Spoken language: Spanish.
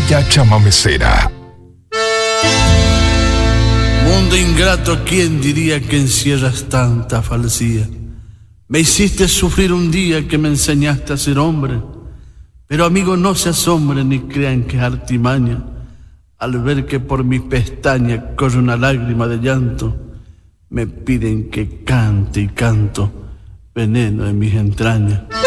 Bella chamamecera. Mundo ingrato, ¿quién diría que encierras tanta falsía? Me hiciste sufrir un día que me enseñaste a ser hombre, pero amigo no se asombren ni crean que es artimaña al ver que por mi pestaña corre una lágrima de llanto. Me piden que cante y canto veneno en mis entrañas.